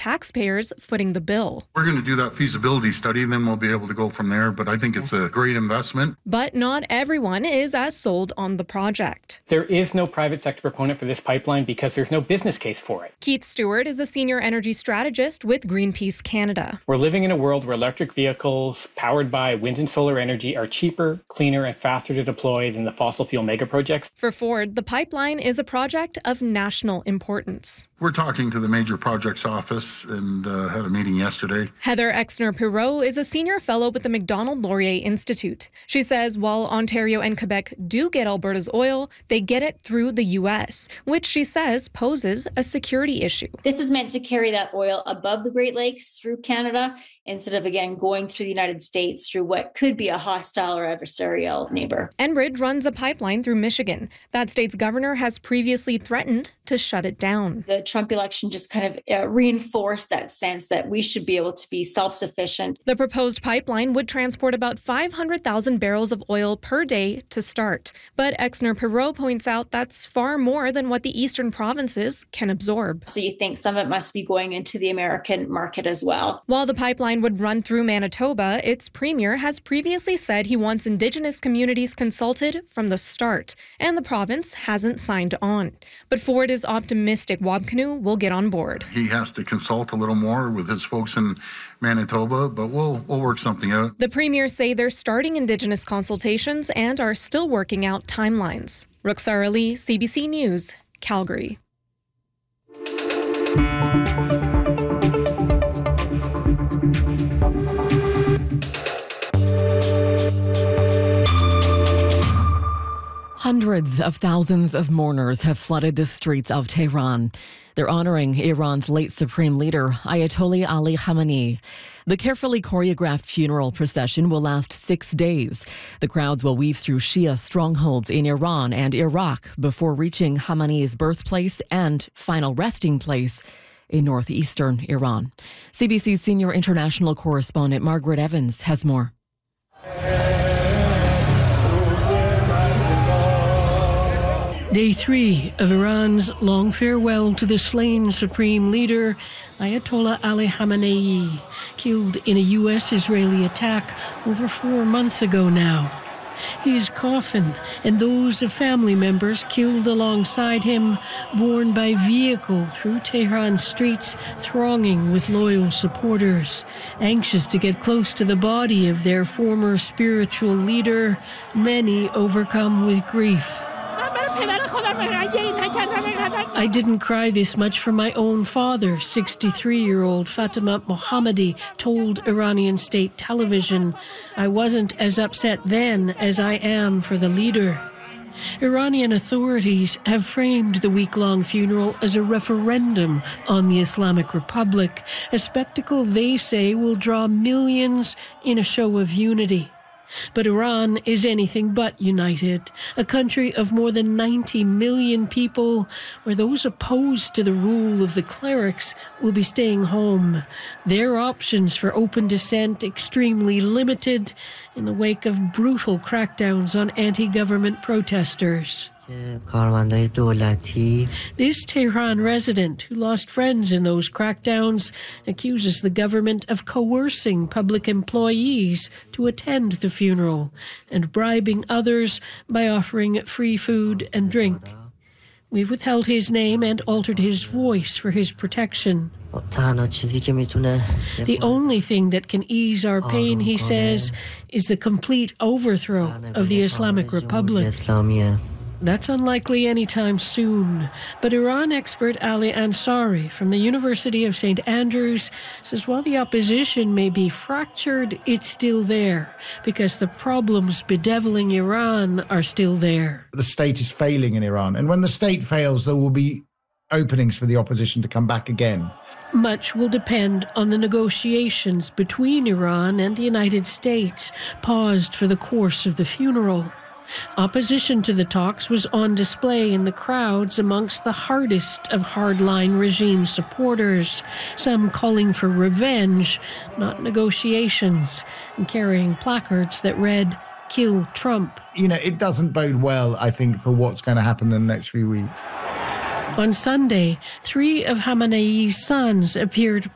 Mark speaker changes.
Speaker 1: taxpayers footing the bill.
Speaker 2: We're going to do that feasibility study, and then we'll be able to go from there. But I think it's a great investment.
Speaker 1: But not everyone is as sold on the project.
Speaker 3: There is no private sector proponent for this pipeline because there's no business case for it.
Speaker 1: Keith Stewart is a senior energy strategist with Greenpeace Canada.
Speaker 3: We're living in a world where electric vehicles powered by wind and solar energy are cheaper, cleaner, and faster to deploy than the fossil fuel mega projects.
Speaker 1: For Ford, the pipeline is a project of national importance.
Speaker 2: We're talking to the major projects office and had a meeting yesterday.
Speaker 1: Heather Exner-Perot is a senior fellow with the Macdonald-Laurier Institute. She says while Ontario and Quebec do get Alberta's oil, they get it through the U.S., which she says poses a security issue.
Speaker 4: This is meant to carry that oil above the Great Lakes through Canada instead of, again, going through the United States through what could be a hostile or adversarial neighbor.
Speaker 1: Enbridge runs a pipeline through Michigan. That state's governor has previously threatened to shut it down.
Speaker 4: The Trump election just kind of reinforced that sense that we should be able to be self-sufficient.
Speaker 1: The proposed pipeline would transport about 500,000 barrels of oil per day to start. But Exner-Perot points out that's far more than what the eastern provinces can absorb.
Speaker 4: So you think some of it must be going into the American market as well.
Speaker 1: While the pipeline would run through Manitoba, its premier has previously said he wants Indigenous communities consulted from the start, and the province hasn't signed on. But Ford is optimistic Wabkanu will get on board.
Speaker 2: He has to consult a little more with his folks in Manitoba, but we'll work something out.
Speaker 1: The premiers say they're starting Indigenous consultations and are still working out timelines. Ruxar Ali, CBC News, Calgary.
Speaker 5: Hundreds of thousands of mourners have flooded the streets of Tehran. They're honoring Iran's late supreme leader, Ayatollah Ali Khamenei. The carefully choreographed funeral procession will last 6 days. The crowds will weave through Shia strongholds in Iran and Iraq before reaching Khamenei's birthplace and final resting place in northeastern Iran. CBC's senior international correspondent Margaret Evans has more.
Speaker 6: Day 3 of Iran's long farewell to the slain supreme leader, Ayatollah Ali Khamenei, killed in a U.S.-Israeli attack over 4 months ago now. His coffin and those of family members killed alongside him, borne by vehicle through Tehran's streets, thronging with loyal supporters, anxious to get close to the body of their former spiritual leader, many overcome with grief. I didn't cry this much for my own father, 63-year-old Fatima Mohammadi told Iranian state television. I wasn't as upset then as I am for the leader. Iranian authorities have framed the week-long funeral as a referendum on the Islamic Republic, a spectacle they say will draw millions in a show of unity. But Iran is anything but united, a country of more than 90 million people where those opposed to the rule of the clerics will be staying home. Their options for open dissent extremely limited in the wake of brutal crackdowns on anti-government protesters. This Tehran resident, who lost friends in those crackdowns, accuses the government of coercing public employees to attend the funeral and bribing others by offering free food and drink. We've withheld his name and altered his voice for his protection. The only thing that can ease our pain, he says, is the complete overthrow of the Islamic Republic. That's unlikely anytime soon. But Iran expert Ali Ansari from the University of St. Andrews says while the opposition may be fractured, it's still there because the problems bedeviling Iran are still there.
Speaker 7: The state is failing in Iran. And when the state fails, there will be openings for the opposition to come back again.
Speaker 6: Much will depend on the negotiations between Iran and the United States, paused for the course of the funeral. Opposition to the talks was on display in the crowds amongst the hardest of hardline regime supporters, some calling for revenge, not negotiations, and carrying placards that read, "Kill Trump."
Speaker 7: You know, it doesn't bode well, I think, for what's going to happen in the next few weeks.
Speaker 6: On Sunday, 3 of Khamenei's sons appeared